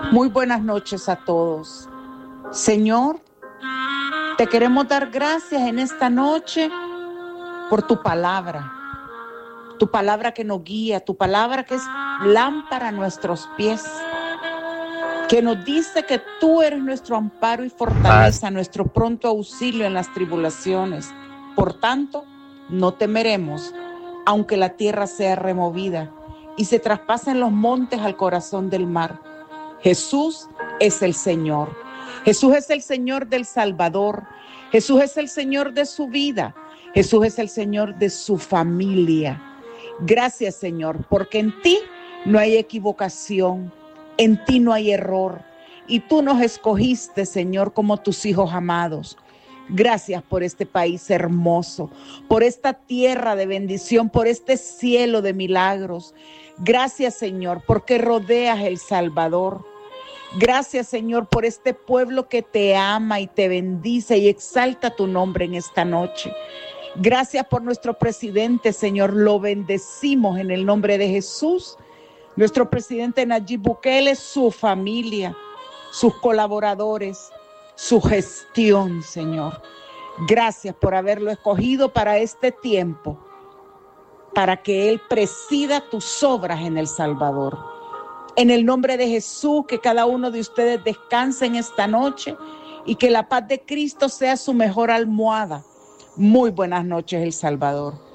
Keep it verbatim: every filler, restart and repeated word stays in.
Muy buenas noches a todos. Señor, te queremos dar gracias en esta noche por tu palabra, tu palabra que nos guía, tu palabra que es lámpara a nuestros pies, que nos dice que tú eres nuestro amparo y fortaleza, nuestro pronto auxilio en las tribulaciones. Por tanto, no temeremos, aunque la tierra sea removida y se traspasen los montes al corazón del mar. Jesús es el Señor. Jesús es el Señor del Salvador. Jesús es el Señor de su vida. Jesús es el Señor de su familia. Gracias, Señor, porque en ti no hay equivocación, en ti no hay error. Y tú nos escogiste, Señor, como tus hijos amados. Gracias por este país hermoso, por esta tierra de bendición, por este cielo de milagros. Gracias, Señor, porque rodeas El Salvador. Gracias, Señor, por este pueblo que te ama y te bendice y exalta tu nombre en esta noche. Gracias por nuestro presidente, Señor, lo bendecimos en el nombre de Jesús. Nuestro presidente Nayib Bukele, su familia, sus colaboradores, su gestión, Señor. Gracias por haberlo escogido para este tiempo, para que Él presida tus obras en El Salvador. En el nombre de Jesús, que cada uno de ustedes descanse en esta noche y que la paz de Cristo sea su mejor almohada. Muy buenas noches, El Salvador.